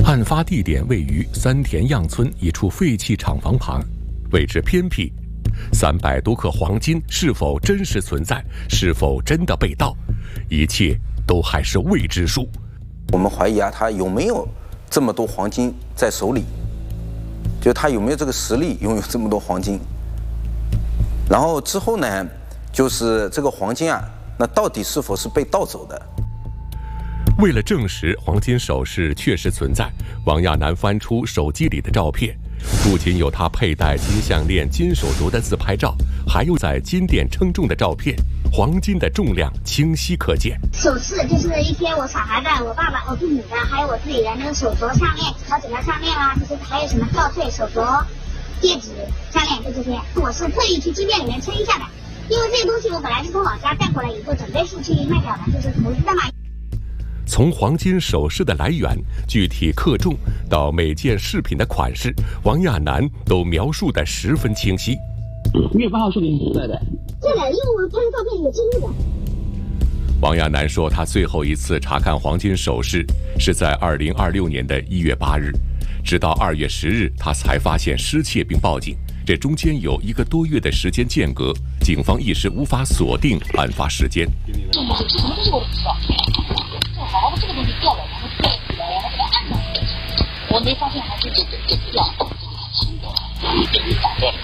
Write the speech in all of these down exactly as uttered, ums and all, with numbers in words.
案发地点位于三田样村一处废弃厂房旁，位置偏僻。三百多克黄金是否真实存在，是否真的被盗，一切都还是未知数。 我们怀疑啊，他有没有这么多黄金在手里？就他有没有这个实力拥有这么多黄金？然后之后呢，就是这个黄金啊，那到底是否是被盗走的？ 为了证实黄金首饰确实存在，王亚楠翻出手机里的照片，不仅有他佩戴金项链、金手镯的自拍照，还有在金店称重的照片，黄金的重量清晰可见。 首饰就是一些我小孩的、我爸爸、我父母的，还有我自己的那个手镯、项链、好几条项链啦，就是还有什么吊坠、手镯、戒指、项链，就这些。我是特意去金店里面称一下的，因为这些东西我本来是从老家带回来以后，准备是去卖掉的，就是投资的嘛。 从黄金首饰的来源、具体克重到每件饰品的款式，王亚楠都描述得十分清晰。 一月八号是您在的？ 对的，因为我拍的照片有记录的。 王亚楠说，他最后一次查看黄金首饰是在二零二六年的一月八日，直到二月十日，他才发现失窃并报警。这中间有一个多月的时间间隔，警方一时无法锁定案发时间。 这个这个东西我不知道，这好像这个东西掉了，然后掉了，然后给它按上去，我没发现还是这个这个掉，轻的，这个打断。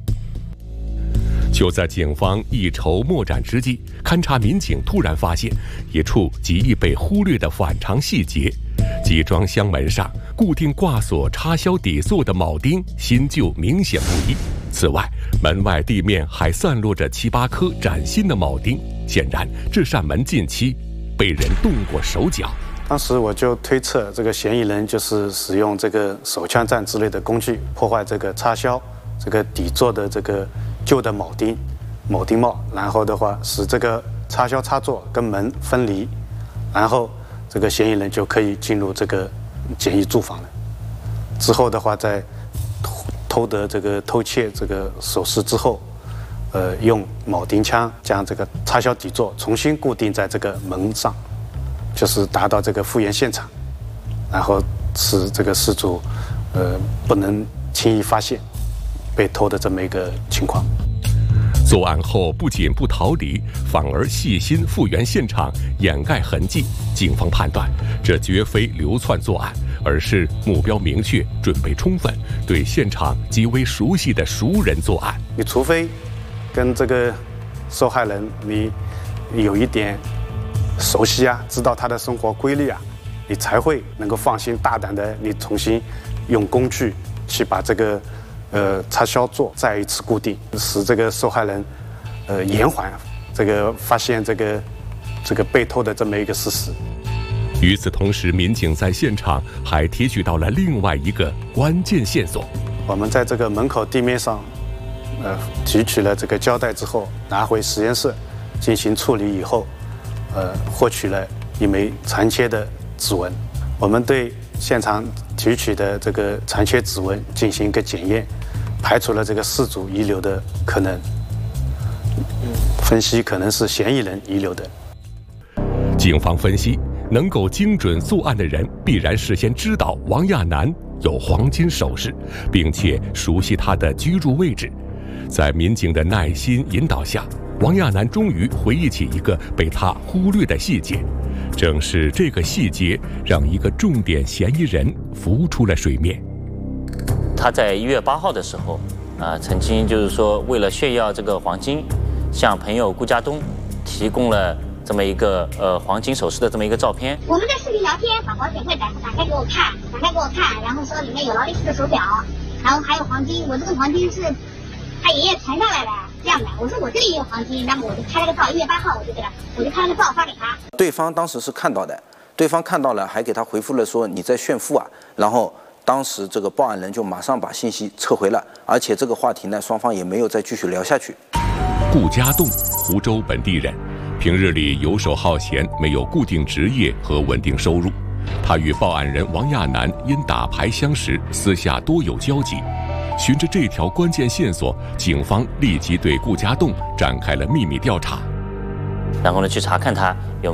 就在警方一筹莫展之际，勘查民警突然发现一处极易被忽略的反常细节：集装箱门上固定挂锁插销底座的铆钉新旧明显不一。此外，门外地面还散落着七八颗崭新的铆钉，显然这扇门近期被人动过手脚。 当时我就推测，这个嫌疑人就是使用这个手枪战之类的工具破坏这个插销、这个底座的这个旧的铆钉、铆钉帽，然后的话使这个插销插座跟门分离，然后这个嫌疑人就可以进入这个简易住房了。之后的话，在偷得这个偷窃这个首饰之后，呃，用铆钉枪将这个插销底座重新固定在这个门上，就是达到这个复原现场，然后使这个失主呃不能轻易发现被偷的这么一个情况。 作案后不仅不逃离，反而细心复原现场，掩盖痕迹。警方判断，这绝非流窜作案，而是目标明确、准备充分、对现场极为熟悉的熟人作案。 你除非跟这个受害人你有一点熟悉啊，知道他的生活规律啊，你才会能够放心大胆的你重新用工具去把这个呃插销座再一次固定，使这个受害人呃延缓这个发现这个这个被偷的这么一个事实。 与此同时，民警在现场还提取到了另外一个关键线索。 我们在这个门口地面上呃提取了这个胶带之后，拿回实验室进行处理以后，呃获取了一枚残缺的指纹。我们对现场提取的这个残缺指纹进行一个检验，排除了这个失主遗留的可能，分析可能是嫌疑人遗留的。 警方分析，能够精准作案的人必然事先知道王亚楠有黄金首饰，并且熟悉他的居住位置。在民警的耐心引导下，王亚楠终于回忆起一个被他忽略的细节。正是这个细节，让一个重点嫌疑人浮出了水面。 他在一月八号的时候，啊、呃，曾经就是说，为了炫耀这个黄金，向朋友顾家东提供了这么一个呃黄金首饰的这么一个照片。 我们在视频聊天，把保险柜打打开给我看，打开给我看，然后说里面有劳力士的手表，然后还有黄金。我这个黄金是他爷爷传下来的。这样的，我说我这里也有黄金，那么我就拍了个照，一月八号我就给他，我就拍了个照发给他。 对方当时是看到的，对方看到了，还给他回复了说你在炫富啊。然后当时这个报案人就马上把信息撤回了，而且这个话题呢，双方也没有再继续聊下去。 顾家栋，湖州本地人，平日里游手好闲，没有固定职业和稳定收入。他与报案人王亚楠因打牌相识，私下多有交集。循着这条关键线索，警方立即对顾家栋展开了秘密调查。 然后呢，去查看他有